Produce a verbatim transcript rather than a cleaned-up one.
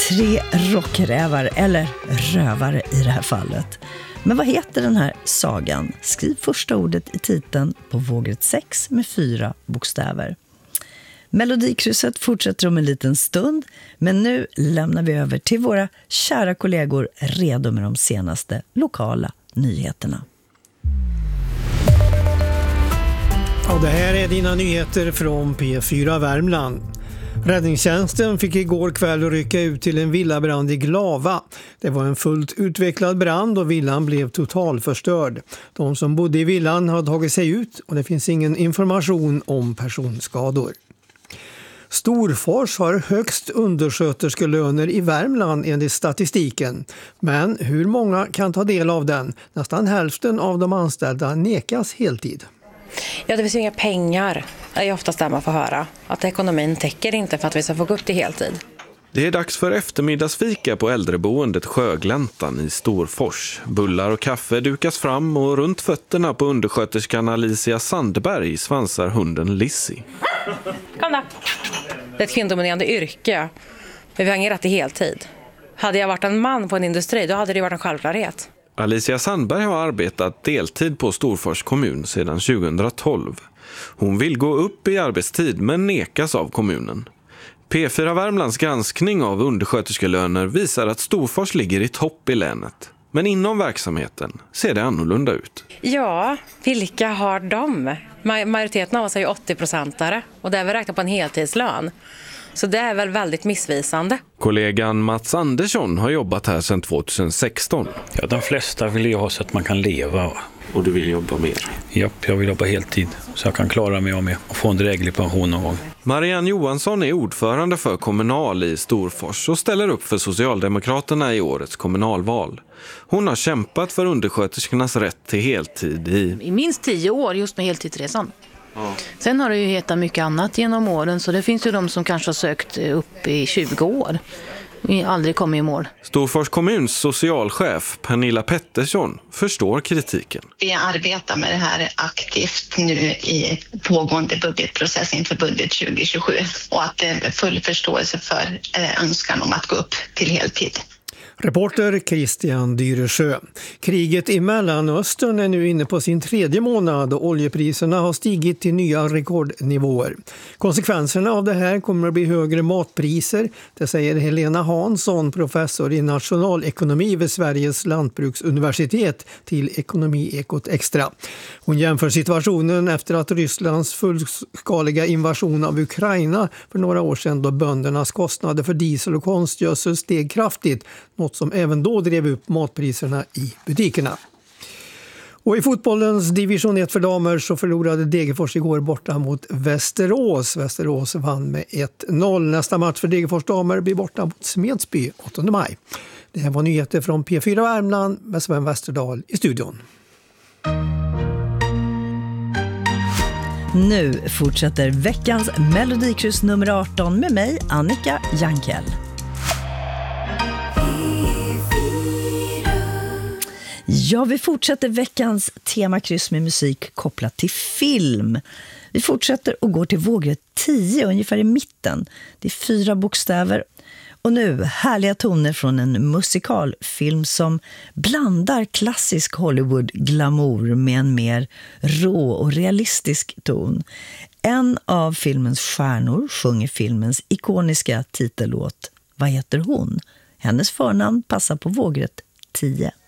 Tre rockrävar, eller rövare i det här fallet. Men vad heter den här sagan? Skriv första ordet i titeln på vågrätt sex med fyra bokstäver. Melodikrysset fortsätter om en liten stund, men nu lämnar vi över till våra kära kollegor redo med de senaste lokala nyheterna. Ja, det här är dina nyheter från P fyra Värmland. Räddningstjänsten fick igår kväll rycka ut till en villabrand i Glava. Det var en fullt utvecklad brand och villan blev totalförstörd. De som bodde i villan har tagit sig ut och det finns ingen information om personskador. Storfors har högst undersköterskelöner i Värmland enligt statistiken. Men hur många kan ta del av den? Nästan hälften av de anställda nekas heltid. Ja, det finns ju inga pengar. Det är oftast där man får höra. Att ekonomin täcker inte för att vi ska få gå upp till heltid. Det är dags för eftermiddagsfika på äldreboendet Sjögläntan i Storfors. Bullar och kaffe dukas fram och runt fötterna på undersköterskan Alicia Sandberg svansar hunden Lizzie. Kom då. Det är ett kvinnodominerande yrke. Men vi har ingen rätt till heltid. Hade jag varit en man på en industri, då hade det varit en självklarhet. Alicia Sandberg har arbetat deltid på Storfors kommun sedan tjugohundratolv. Hon vill gå upp i arbetstid men nekas av kommunen. P fyra Värmlands granskning av undersköterskelöner visar att Storfors ligger i topp i länet. Men inom verksamheten ser det annorlunda ut. Ja, vilka har de? Majoriteten av oss är ju åttio-procentare och det är väl räknat på en heltidslön. Så det är väl väldigt missvisande. Kollegan Mats Andersson har jobbat här sedan tjugohundrasexton. Ja, de flesta vill ju ha så att man kan leva. Och du vill jobba mer? Japp, jag vill jobba heltid så jag kan klara mig med och få en dräglig pension någon gång. Marianne Johansson är ordförande för Kommunal i Storfors och ställer upp för Socialdemokraterna i årets kommunalval. Hon har kämpat för undersköterskornas rätt till heltid i... I minst tio år just med heltidsresan. Ja. Sen har det ju hetat mycket annat genom åren, så det finns ju de som kanske har sökt upp i tjugo år. Vi aldrig kommer i mål. Storfors kommuns socialchef Pernilla Pettersson förstår kritiken. Vi arbetar med det här aktivt nu i pågående budgetprocess inför budget tjugo tjugosju och att det är full förståelse för önskan om att gå upp till heltid. Reporter Christian Dyresjö. Kriget i Mellanöstern är nu inne på sin tredje månad och oljepriserna har stigit till nya rekordnivåer. Konsekvenserna av det här kommer att bli högre matpriser, det säger Helena Hansson, professor i nationalekonomi vid Sveriges lantbruksuniversitet till Ekonomiekot Extra. Hon jämför situationen efter att Rysslands fullskaliga invasion av Ukraina för några år sedan, då böndernas kostnader för diesel och konstgödsel steg kraftigt, något som även då drev upp matpriserna i butikerna. Och i fotbollens division ett för damer så förlorade Degerfors igår borta mot Västerås. Västerås vann med ett noll. Nästa match för Degerfors damer blir borta mot Smedsby åttonde maj. Det här var nyheter från P fyra Värmland med Sven Westerdahl i studion. Nu fortsätter veckans Melodikryss nummer arton med mig, Annika Jankell. Ja, vi fortsätter veckans temakryss med musik kopplat till film. Vi fortsätter och går till vågrätt tio, ungefär i mitten. Det är fyra bokstäver. Och nu härliga toner från en musikalfilm som blandar klassisk Hollywood-glamour med en mer rå och realistisk ton. En av filmens stjärnor sjunger filmens ikoniska titellåt. Vad heter hon? Hennes förnamn passar på vågrätt tio.